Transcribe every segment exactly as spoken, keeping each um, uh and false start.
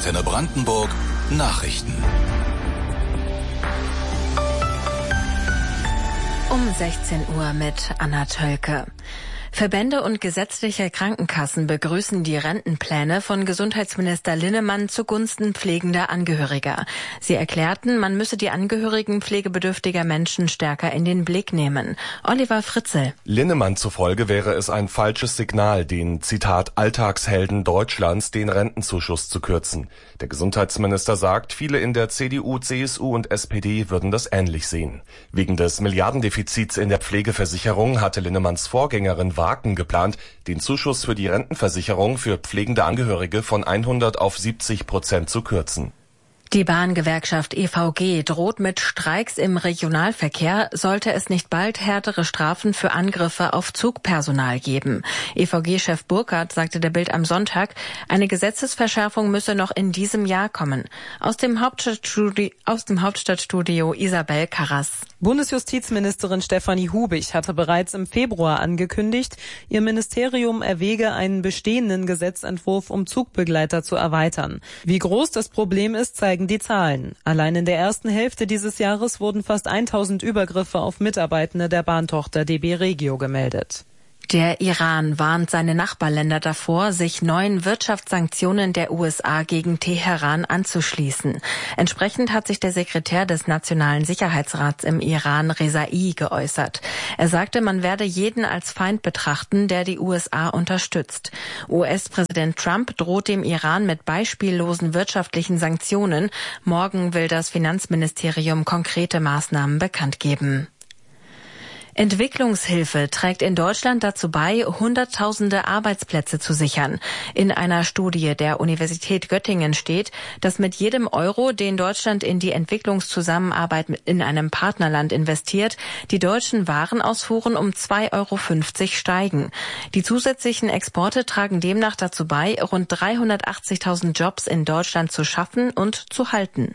Antenne Brandenburg Nachrichten. Um sechzehn Uhr mit Anna Tölke. Verbände und gesetzliche Krankenkassen begrüßen die Rentenpläne von Gesundheitsminister Linnemann zugunsten pflegender Angehöriger. Sie erklärten, man müsse die Angehörigen pflegebedürftiger Menschen stärker in den Blick nehmen. Oliver Fritzel. Linnemann zufolge wäre es ein falsches Signal, den, Zitat, Alltagshelden Deutschlands den Rentenzuschuss zu kürzen. Der Gesundheitsminister sagt, viele in der C D U, C S U und S P D würden das ähnlich sehen. Wegen des Milliardendefizits in der Pflegeversicherung hatte Linnemanns Vorgängerin Wagen geplant, den Zuschuss für die Rentenversicherung für pflegende Angehörige von hundert auf siebzig Prozent zu kürzen. Die Bahngewerkschaft E V G droht mit Streiks im Regionalverkehr, sollte es nicht bald härtere Strafen für Angriffe auf Zugpersonal geben. E V G-Chef Burkhardt sagte der Bild am Sonntag, eine Gesetzesverschärfung müsse noch in diesem Jahr kommen. Aus dem Hauptstadtstudio, aus dem Hauptstadtstudio Isabel Karras. Bundesjustizministerin Stefanie Hubig hatte bereits im Februar angekündigt, ihr Ministerium erwäge einen bestehenden Gesetzentwurf, um Zugbegleiter zu erweitern. Wie groß das Problem ist, zeigen die Zahlen. Allein in der ersten Hälfte dieses Jahres wurden fast tausend Übergriffe auf Mitarbeitende der Bahntochter D B Regio gemeldet. Der Iran warnt seine Nachbarländer davor, sich neuen Wirtschaftssanktionen der U S A gegen Teheran anzuschließen. Entsprechend hat sich der Sekretär des Nationalen Sicherheitsrats im Iran, Rezai, geäußert. Er sagte, man werde jeden als Feind betrachten, der die U S A unterstützt. U S-Präsident Trump droht dem Iran mit beispiellosen wirtschaftlichen Sanktionen. Morgen will das Finanzministerium konkrete Maßnahmen bekannt geben. Entwicklungshilfe trägt in Deutschland dazu bei, Hunderttausende Arbeitsplätze zu sichern. In einer Studie der Universität Göttingen steht, dass mit jedem Euro, den Deutschland in die Entwicklungszusammenarbeit in einem Partnerland investiert, die deutschen Warenausfuhren um zwei Euro fünfzig steigen. Die zusätzlichen Exporte tragen demnach dazu bei, rund dreihundertachtzigtausend Jobs in Deutschland zu schaffen und zu halten.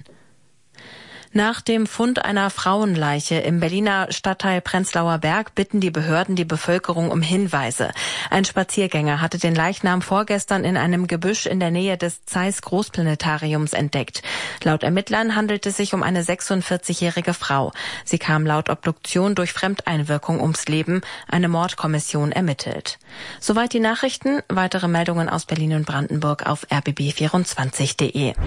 Nach dem Fund einer Frauenleiche im Berliner Stadtteil Prenzlauer Berg bitten die Behörden die Bevölkerung um Hinweise. Ein Spaziergänger hatte den Leichnam vorgestern in einem Gebüsch in der Nähe des Zeiss Großplanetariums entdeckt. Laut Ermittlern handelt es sich um eine sechsundvierzigjährige Frau. Sie kam laut Obduktion durch Fremdeinwirkung ums Leben. Eine Mordkommission ermittelt. Soweit die Nachrichten. Weitere Meldungen aus Berlin und Brandenburg auf r b b vierundzwanzig punkt de.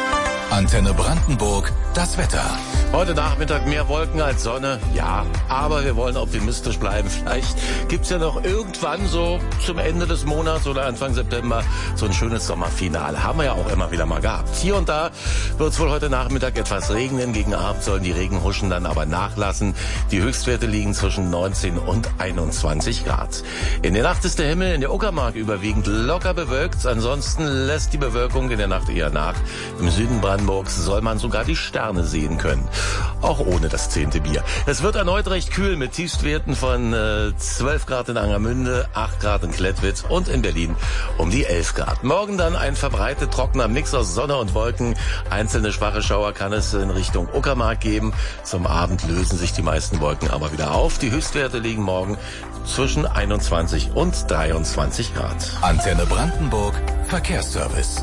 Antenne Brandenburg, das Wetter. Heute Nachmittag mehr Wolken als Sonne, ja, aber wir wollen optimistisch bleiben. Vielleicht gibt's ja noch irgendwann so zum Ende des Monats oder Anfang September so ein schönes Sommerfinale. Haben wir ja auch immer wieder mal gehabt. Hier und da wird's wohl heute Nachmittag etwas regnen. Gegen Abend sollen die Regenhuschen dann aber nachlassen. Die Höchstwerte liegen zwischen neunzehn und einundzwanzig Grad. In der Nacht ist der Himmel in der Uckermark überwiegend locker bewölkt. Ansonsten lässt die Bewölkung in der Nacht eher nach. Im Süden Brandenburgs soll man sogar die Sterne sehen können. Auch ohne das zehnte Bier. Es wird erneut recht kühl mit Tiefstwerten von äh, zwölf Grad in Angermünde, acht Grad in Klettwitz und in Berlin um die elf Grad. Morgen dann ein verbreitet trockener Mix aus Sonne und Wolken. Einzelne schwache Schauer kann es in Richtung Uckermark geben. Zum Abend lösen sich die meisten Wolken aber wieder auf. Die Höchstwerte liegen morgen zwischen einundzwanzig und dreiundzwanzig Grad. Antenne Brandenburg, Verkehrsservice.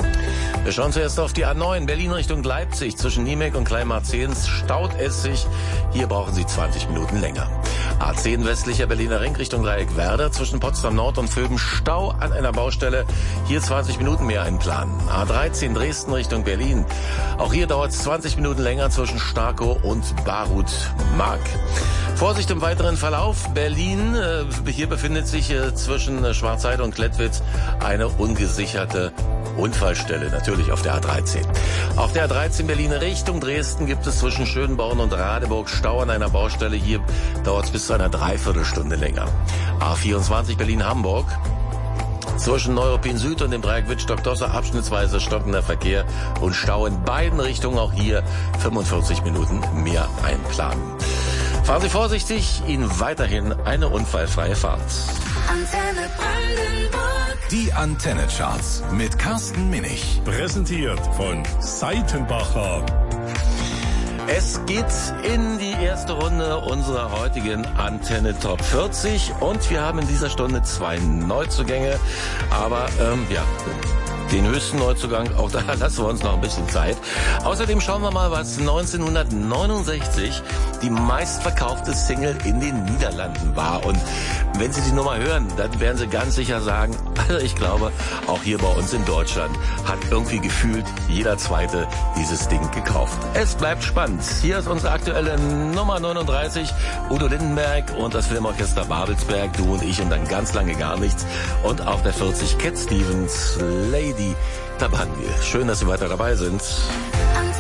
Wir schauen zuerst auf die A neun, Berlin Richtung Leipzig. Zwischen Niemek und Kleinmarzehns staut es sich. Hier brauchen Sie zwanzig Minuten länger. A zehn westlicher Berliner Ring Richtung Dreieck Werder. Zwischen Potsdam Nord und Vöben Stau an einer Baustelle. Hier zwanzig Minuten mehr einplanen. A dreizehn Dresden Richtung Berlin. Auch hier dauert es zwanzig Minuten länger zwischen Starkow und Barut-Mark. Vorsicht im weiteren Verlauf. Berlin, äh, hier befindet sich äh, zwischen äh, Schwarzheide und Klettwitz eine ungesicherte Unfallstelle, natürlich auf der A dreizehn. Auf der A dreizehn Berlin Richtung Dresden gibt es zwischen Schönborn und Radeburg Stau an einer Baustelle. Hier dauert es bis zu einer Dreiviertelstunde länger. A vierundzwanzig Berlin-Hamburg. Zwischen Neuruppin Süd und dem Dreieck Wittstock-Dosser abschnittsweise stockender Verkehr und Stau in beiden Richtungen. Auch hier fünfundvierzig Minuten mehr einplanen. Fahren Sie vorsichtig, Ihnen weiterhin eine unfallfreie Fahrt. Antenne Brandenburg. Die Antenne-Charts mit Carsten Minich. Präsentiert von Seitenbacher. Es geht in die erste Runde unserer heutigen Antenne Top vierzig und wir haben in dieser Stunde zwei Neuzugänge, aber ähm, ja, den höchsten Neuzugang, auch da lassen wir uns noch ein bisschen Zeit. Außerdem schauen wir mal, was neunzehnhundertneunundsechzig die meistverkaufte Single in den Niederlanden war. Und wenn Sie die Nummer hören, dann werden Sie ganz sicher sagen, also ich glaube, auch hier bei uns in Deutschland hat irgendwie gefühlt jeder Zweite dieses Ding gekauft. Es bleibt spannend. Hier ist unsere aktuelle Nummer neununddreißig, Udo Lindenberg und das Filmorchester Babelsberg, du und ich und dann ganz lange gar nichts. Und auf der vierzig Cat Stevens, Lady, da waren wir. Schön, dass Sie weiter dabei sind.